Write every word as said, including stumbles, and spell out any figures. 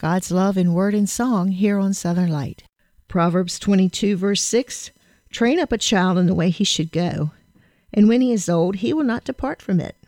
God's love in word and song here on Southern Light. Proverbs twenty-two, verse six, Train up a child in the way he should go, and when he is old, he will not depart from it.